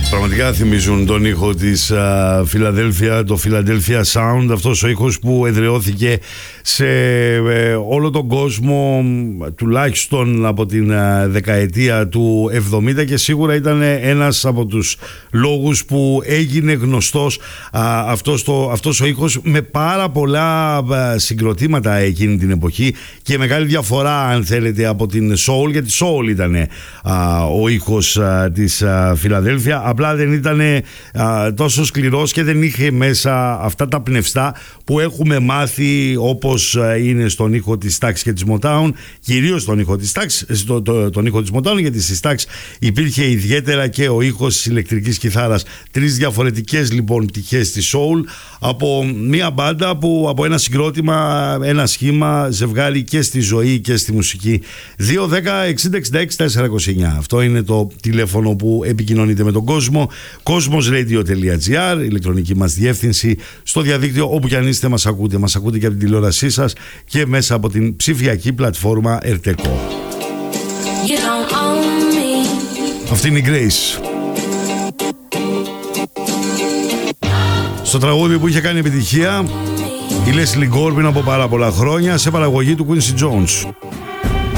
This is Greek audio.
Πραγματικά θυμίζουν τον ήχο της Φιλαδέλφια, το Philadelphia Sound, αυτός ο ήχος που εδραιώθηκε σε όλο τον κόσμο τουλάχιστον από την δεκαετία του 70 και σίγουρα ήταν ένας από τους λόγους που έγινε γνωστός αυτός ο ήχος με πάρα πολλά συγκροτήματα εκείνη την εποχή και μεγάλη διαφορά αν θέλετε από την soul, γιατί soul ήταν ο ήχος της Φιλαδέλφια, απλά δεν ήταν τόσο σκληρός και δεν είχε μέσα αυτά τα πνευστά που έχουμε μάθει όπως είναι στον ήχο της Stax και της Motown, κυρίως στον ήχο της Stax, τον ήχο της Motown, γιατί στη Stax υπήρχε ιδιαίτερα και ο ήχος της ηλεκτρικής κιθάρας. Τρεις διαφορετικές λοιπόν πτυχές της soul από μια μπάντα που από ένα συγκρότημα, ένα σχήμα ζευγάρι και στη ζωή και στη μουσική. 2-10-60-66-429. Αυτό είναι το τηλέφωνο που επικοινωνείτε με τον κόσμο. Cosmosradio.gr, ηλεκτρονική μας διεύθυνση. Στο διαδίκτυο όπου κι αν είστε μας ακούτε. Μας ακούτε και από την τηλεόρασή σας και μέσα από την ψηφιακή πλατφόρμα Erteco. Αυτή είναι η Grace. Στο τραγούδι που είχε κάνει επιτυχία η Leslie Gore πριν από πάρα πολλά χρόνια σε παραγωγή του Quincy Jones.